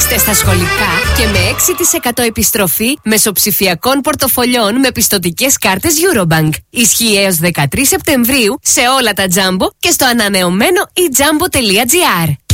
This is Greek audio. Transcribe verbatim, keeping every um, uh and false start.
Είστε στα σχολικά και με έξι τοις εκατό επιστροφή μεσοψηφιακών πορτοφολιών με πιστωτικές κάρτες Eurobank. Ισχύει έως δεκατρείς Σεπτεμβρίου σε όλα τα Jumbo και στο ανανεωμένο e jumbo τελεία gr.